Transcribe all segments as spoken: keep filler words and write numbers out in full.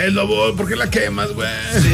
pues, lobo, ¿por qué la quemas, güey?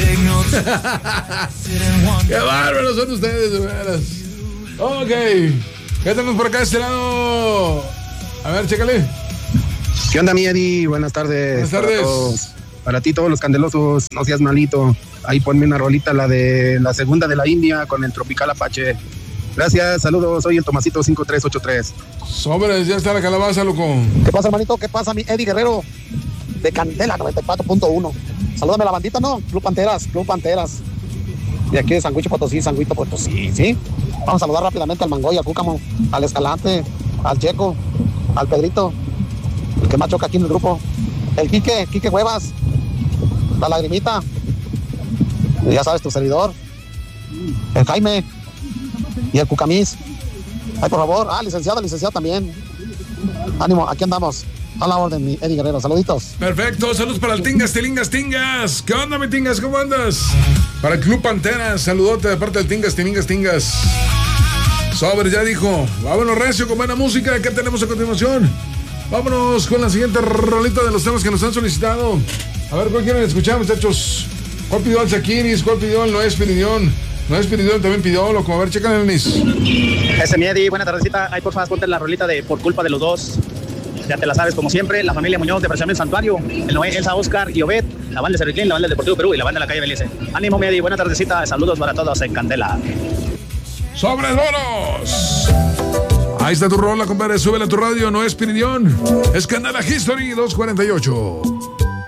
Qué bárbaros son ustedes, de veras. Ok, ¿qué tenemos por acá de este lado? A ver, chécale. ¿Qué onda, mi Eddie? Buenas tardes. Buenas tardes. Para, todos. Para ti, todos los candelosos, no seas malito. Ahí ponme una rolita, la de la segunda de la India con el Tropical Apache. Gracias, saludos, soy el Tomasito cinco tres ocho tres. Sobres, ya está la calabaza, loco. ¿Qué pasa, hermanito? ¿Qué pasa, mi Eddie Guerrero? De Candela noventa y cuatro punto uno. Salúdame a la bandita, ¿no? Club Panteras, Club Panteras. De aquí de San Luis Potosí, San Luis Potosí, ¿sí? Vamos a saludar rápidamente al Mangoy, al Cúcamo, al Escalante, al Checo, al Pedrito, el que más choca aquí en el grupo. El Quique, Quique Huevas, la Lagrimita, y ya sabes, tu servidor, el Jaime y el Cucamís. Ay, por favor, ah, licenciado, licenciado también. Ánimo, aquí andamos. A la orden, mi Eddie Guerrero, saluditos. Perfecto, saludos para el Tingas, Tilingas, Tingas. ¿Qué onda, mi Tingas? ¿Cómo andas? Para el Club Panteras, saludote de parte del Tingas, Tilingas, Tingas. Sobres, ya dijo. Vámonos recio con buena música. ¿Qué tenemos a continuación? Vámonos con la siguiente rolita de los temas que nos han solicitado. A ver, ¿cuál quieren escuchar, muchachos? ¿Cuál pidió el Saquiris? ¿Cuál pidió el Noé Espiridión? Noé Espiridión también pidió, loco. A ver, checan el mis. Ese mi Eddie, buena tardecita. Ahí, por favor, ponte la rolita de Por Culpa de los Dos. Ya te la sabes, como siempre, la familia Muñoz de Presión Santuario, el Noé, Elsa, Oscar y Obed, la banda de Cerriclín, la banda del Deportivo Perú y la banda de la calle Belice. Ánimo, mi Eddie, buena tardecita. Saludos para todos en Candela. ¡Sobres, bonos! Ahí está tu rola, compadre. Súbele a tu radio, Noé Espiridión. Es Candela History dos cuarenta y ocho.